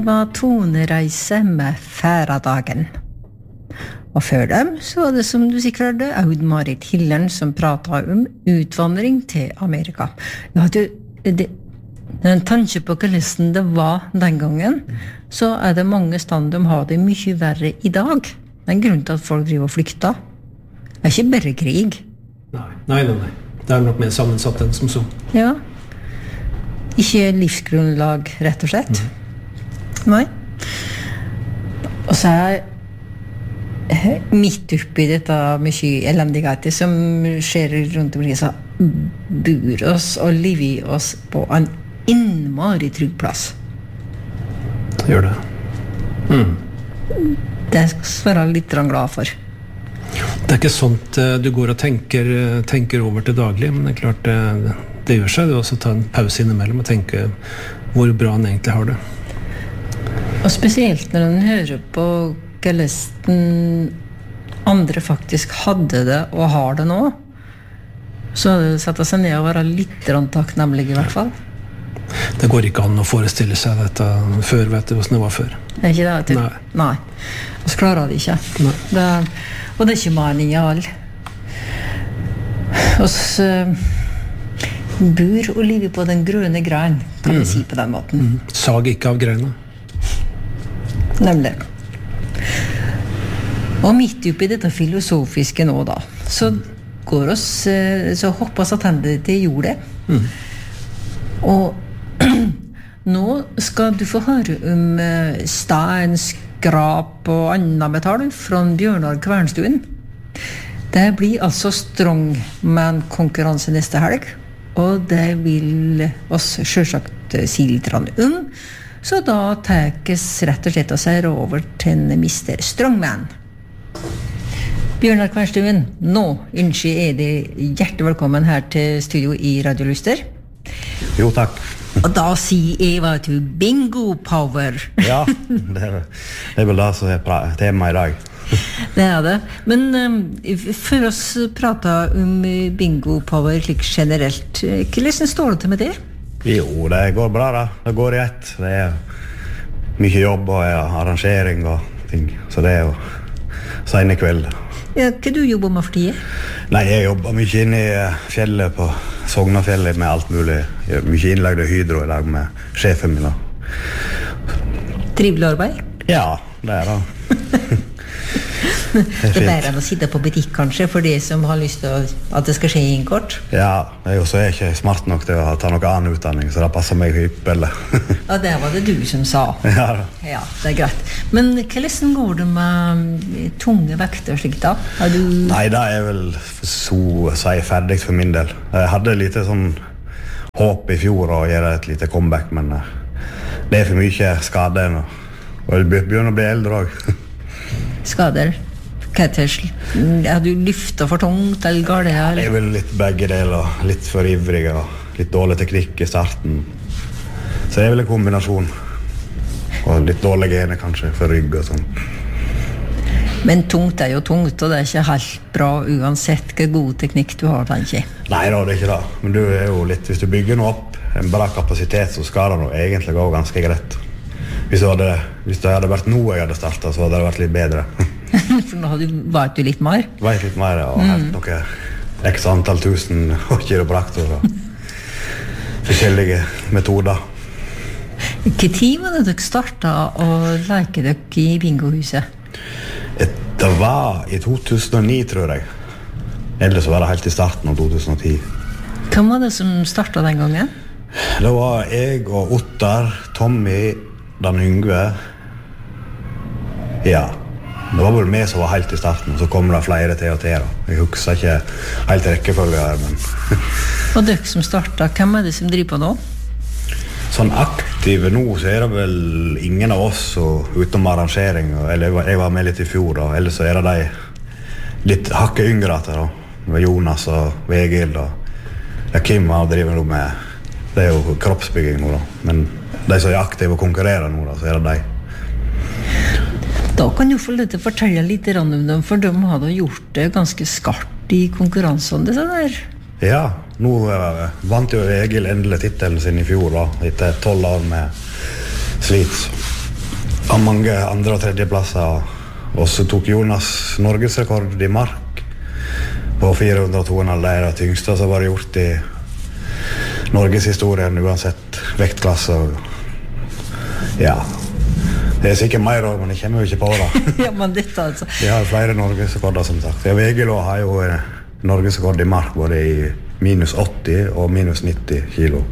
var Tonereise med Færadagen. Og før dem så var det, som du sikkert hørte, Aud-Marit Hillern som pratet om utvandring til Amerika. Ja, en tanke på hvordan det var den gangen, så det mange stand de har det mye verre i dag. Det en grunn til at folk driver og flykter. Det ikke bare krig. Nei. Det nok mer sammensatt enn som så. Ja. Ikke livsgrunnlag, rett og slett. Nei. Og så midt oppi dette mye elendigheter som skjer rundt omkring, så bor oss og lever oss på en innmari trygg plass. Gjør det. Det skal jeg være litt glad for. Det ikke sånt du går og tenker over til daglig, men det klart det gjør seg. Du også ta en pause innimellom og tenke hvor bra han egentlig har det. Og spesielt når man hører på hvordan andre faktisk hadde det og har det nå, så setter seg ned og være litt takknemlig i hvert fall. Det går ikke an å forestille seg dette før, vet du, hvordan det var før. Det ikke det? Nei. Og så klarer det ikke. Og det ikke manial. Og så bor og lever på den grønne grein, kan vi si på den måten. Sag ikke av greina. Nemlig. Og midt oppi dette filosofiske nå da, så går oss, så hopper oss attende til jordet. Og nå skal du få høre om stein, skrap og annen metall fra Bjørnar Kvernstuen. Det blir altså strongman-konkurranse neste helg, og det vil oss selvsagt si litt om. Så da tekes rett og slett å se over til en Mr. Strongman. Bjørnar Kvernstuen, nå ønsker jeg deg hjertelig velkommen her til studio i Radio Luster. Jo, takk. Og da sier jeg hva til bingo power. Ja, det vel det som tema i dag. Det det. Men for oss prater om bingo power slik generelt, hvordan står det til med det? Jo, det går bra da. Det går i ett. Det mye jobb og arrangering og ting. Så det jo sene kveld. Ja, hva du jobber med for tiden? Nei, jeg jobber mye inne i fjellet på Sognafjellet med alt mulig. Jeg gjør mye innlagd hydro i lag med sjefen min. Trivelig arbeid? Ja, det det. Det bedre enn å sitte på butikk kanskje, for de som har lyst til at det skal skje i en kort. Ja, jeg er ikke smart nok til å ta noe annen utdanning, så det passer meg hyppelig. Ja, det var det du som sa. Ja, det greit. Men hvordan går det med tunge vekter og slikt da? Nei, det vel så å si ferdig for min del. Jeg hadde litt sånn håp i fjor å gjøre et lite comeback, men det for mye skader nå. Og jeg begynner å bli eldre også. Skader? Har du lyftet for tungt eller går det her? Det vel litt begge deler, litt for ivrig og litt dårlig teknikk i starten. Så det vel en kombinasjon. Og litt dårlige gener kanskje for rygg og sånn. Men tungt jo tungt, og det ikke helt bra uansett hvor god teknikk du har, tenker jeg. Nei da, det ikke det. Men du jo litt, hvis du bygger noe opp, en bra kapasitet, så skal det noe egentlig gå ganske greit. Hvis det hadde vært noe jeg hadde startet, så hadde det vært litt bedre. For nå vet du litt mer? Vet litt mer, og helt noe x antall tusen kiropraktor og forskjellige metoder. Hva tid var det dere startet å leke dere i bingohuset? Det var i 2009, tror jeg. Ellers var det helt i starten av 2010. Hvem var det som startet den gangen? Det var jeg og Ottar, Tommy, Dan Yngve. Ja, det var vel meg som var helt i starten, så kom det flere til og til da. Jeg husker ikke helt rekkefølge her, men... Og dere som startet, hvem det som driver på nå? Sånn aktive nå, så det vel ingen av oss utenom arrangering, eller jeg var med litt i fjor da, ellers så det de litt hakket yngre da. Det var Jonas og Vegil og Kim har driver nå med, det jo kroppsbygging nå da, men de som aktive og konkurrerer nå da, så det de. Da kan du få litt fortelle litt om dem, for de har da gjort det ganske skarpt i konkurransen, det sånn der. Ja, nå vant jo Egil endelig titelen sin i fjor da, etter 12 år med slit. av mange andre- og tredjeplasser. Og så tok Jonas norgesrekord i mark på 400-200. Det er det tyngste som var gjort i Norgeshistorien, uansett vektklasse. Ja, det er sikkert mer også, men jeg kommer jo ikke på det. Ja, men dette altså. Vi har flere norgesrekorder, som sagt. Ja, Vegelå har jo norgesrekord i mark både i minus 80 og minus 90 kilo.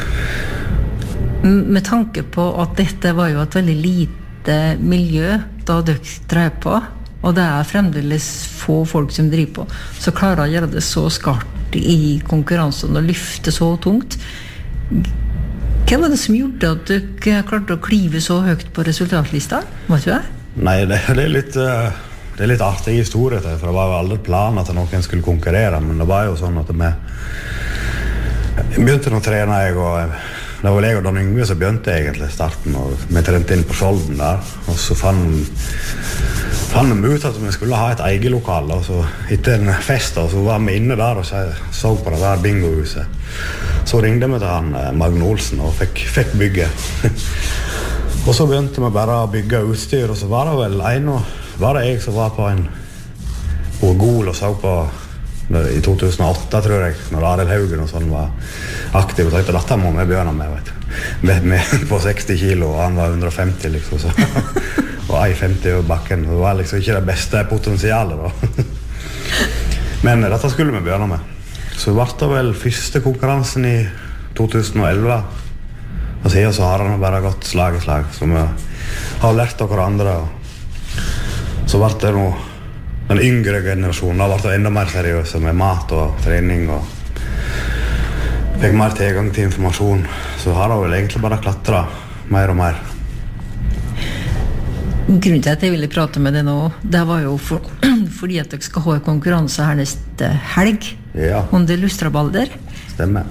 Med tanke på at dette var jo et veldig lite miljø da dere drev på, og det er fremdeles få folk som driver på, så klarer å gjøre det så skarpt i konkurransen og lyfte så tungt. Hva var det som gjorde at dere klarte å klive så høyt på resultatlista? Vet du det? Nei, det er litt artig historie til, for det var jo aldri planen at noen skulle konkurrere, men det var jo sånn at vi begynte å trene, det var vel jeg og Dan Yngve som begynte egentlig i starten, og vi trente inn på Skjolden der, og så fant vi ut at vi skulle ha et eget lokal, og så etter en fest, og så var vi inne der og så på det der bingohuset. Så ringte vi til han Magne Olsen og fikk bygge. Og så begynte vi bare å bygge utstyr, og så var det vel var det jeg som var på en Gol og så på i 2008, tror jeg, når Arild Haugen og sånn var aktiv, og tenkte dette må vi begynne med, vet du. Med på 60 kilo, og han var 150 liksom, så. Og 1,50 over bakken. Det var liksom ikke det beste potensialet da. Men dette skulle vi begynne med. Så ble det vel første konkurransen i 2011. Og siden så har han bare gått slag i slag. Så vi har lært av hverandre. Så ble det noe, den yngre generasjonen har vært enda mer seriøse med mat og trening. Og fikk mer tilgang til informasjon. Så har det vel egentlig bare klatret mer og mer. Grunnen til at jeg ville prate med deg nå, det var jo fordi at dere skal ha en konkurranse her neste helg, ja. Under Lustrabalder. Stemmer.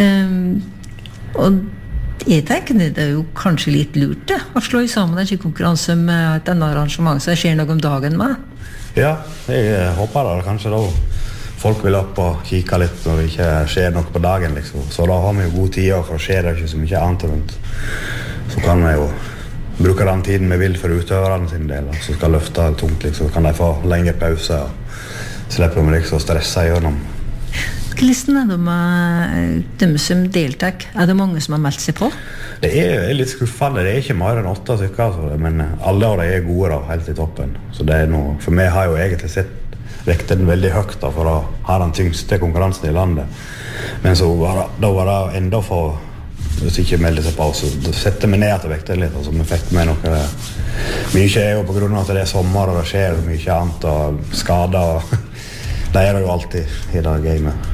Og jeg tenker det er jo kanskje litt lurt det, å slå sammen en konkurranse med et annet arrangement, så det skjer noe om dagen med. Ja, jeg håper det kanskje da. Folk vil opp og kikke litt når det ikke skjer noe på dagen, liksom. Så da har vi jo god tid, for det skjer ikke så mye annet rundt. Så kan vi jo bruke den tiden vi vil for utøverne sin del, så skal løfte tungt, liksom. Så kan de få lengre pause og slippe om liksom å stresse gjennom. Hvordan er det med dem som deltar? Er det mange som har meldt seg på? Det er litt skuffende. Det er ikke mer enn 8 stykker, altså. Men alle av dem er gode da, helt i toppen. Så det er noe, for meg har jo egentlig sett vekten veldig høyt da, for å ha den tyngste konkurransen i landet. Men så var det enda for hvis ikke melder seg på, så setter vi ned til vekten litt, altså vi fikk med noe. Mye er jo på grunn av at det er sommer og det skjer mye annet og skader, og det er det jo alltid i det gamet.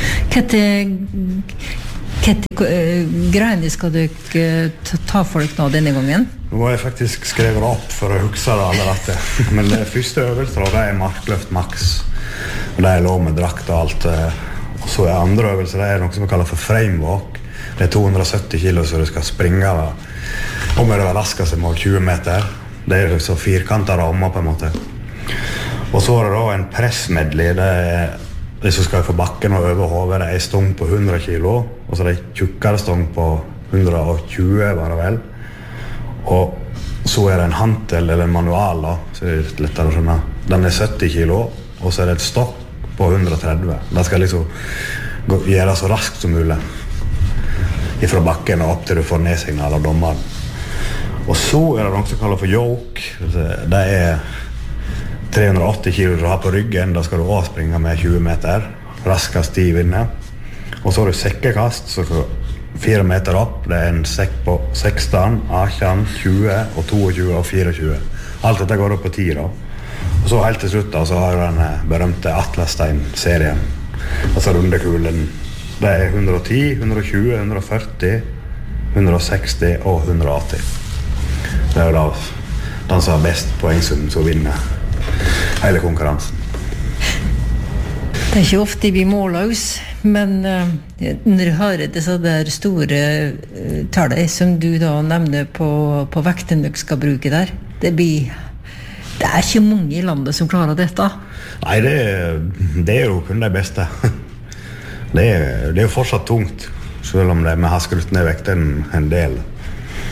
Hva greiene skal dere ta folk nå denne gangen? Nå har jeg faktisk skrevet opp for å huske det alle rette. Men det første øvelse det er markløft maks. Og det er lov med drakt og alt. Og så er andre øvelse, det er noe som vi kaller for framewalk. Det er 270 kilo så du skal springe. Og med det raskeste mål 20 meter. Det er så firkantet rammer på en måte. Og så er det da en pressmedley. Det er det som skal få bakken og over hodet. Det er stong på 100 kilo. Og så er det tjukkere stong på 120, var det vel. Og så er det en hantel eller en manual da, så er det litt lettere å skjønne. Den er 70 kilo, og så er det et stokk på 130. Det skal liksom gjøre så raskt som mulig. Fra bakken og opp til du får nedsignal av dommeren. Og så er det noe som kalles for yoke. Det er 380 kilo du har på ryggen. Da skal du også springe med 20 meter. Raskest de vinner. Og så har du sekkekast, så 4 meter opp. Det er en sekk på 16, 18, 20 og 22 og 24. Alt dette går opp på 10 da. Og så helt til slutt da, så har du den berømte Atlasstein-serien. Altså rundekulen. Det er 110, 120, 140, 160 og 180. Det er jo da den som har best poengsum som vinner hele konkurransen. Det er ikke ofte vi måler oss, men når du har disse der store tallene som du da nevner på vekten dere skal bruke der, det er ikke mange i landet som klarer dette. Nei, det er jo kun det beste. Det er jo fortsatt tungt, selv om vi har skrutt ned vekten en del.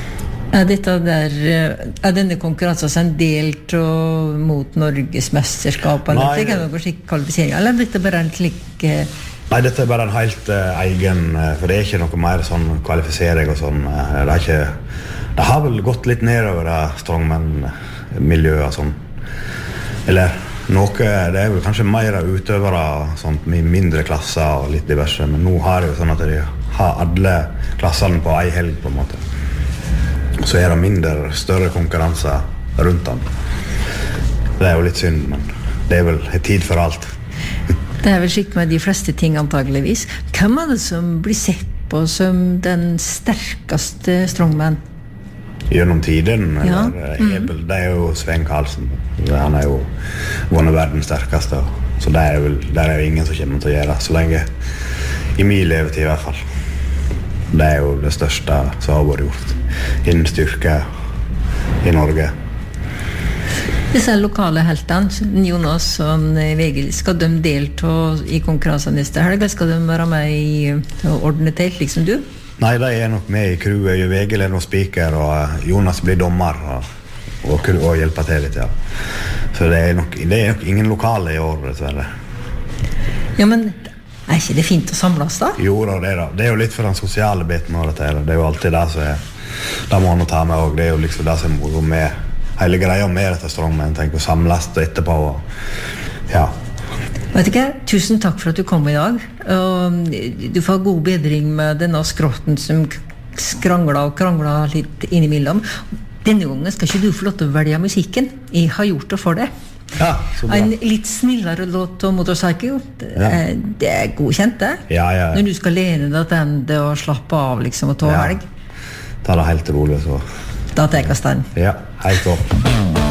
Denne konkurransen en del mot Norges mesterskap eller Nei, det kan noe slik kvalifisering, eller dette bare en slik Nei, dette er bare en helt egen, for det er ikke noe mer sånn kvalifisering og sånn. Det har vel gått litt nedover det strongman-miljøet og sånn. Eller noe, det er vel kanskje mer utøvere sånn, med mindre klasser og litt diverse, men nå har det jo sånn at de har alle klassene på en helg på en måte. Så er det mindre, større konkurranser rundt dem. Det er jo litt synd, men det er vel en tid for alt. Det er vel slik med de fleste ting antageligvis. Hvem er det som blir sett på som den sterkeste strongman? Gjennom tiden, Ja. det er jo Svein Karlsen. Han er jo vunnet verdens sterkeste, så det er jo ingen som kommer til å gjøre, så lenge i min levetid i hvert fall. Det er jo det største som har vært gjort innen styrke i Norge. Disse lokale heltene, Jonas og Vegil, skal de delta i konkurransen neste helg? Skal de være med i å ordne telt, liksom du? Nei, de er nok med i crewet. Vegil er nok speaker, og Jonas blir dommer og hjelper til litt, ja. Så det er nok ingen lokale i år, dessverre. Ja, men er ikke det fint å samles da? Jo, det er jo litt for den sosiale biten av dette. Det er jo alltid det som er, det må man ta med også. Det er jo liksom det som er moro med hele greia med dette strongman, tenker å samles etterpå. Ja. Vet ikke, tusen takk for at du kom i dag. Og du får god bedring med denne skrotten som krangler litt innimellom. Denne gangen skal ikke du få lov til å velge musikken. Jeg har gjort det for deg. Ja, så bra. En litt snillere låt om Motorcycle. Det er godkjent, det. Ja. Når du skal lene deg til det og slappe av liksom, og ta helg. Ta det helt rolig, så. Da tar jeg den. Ja, helt opp.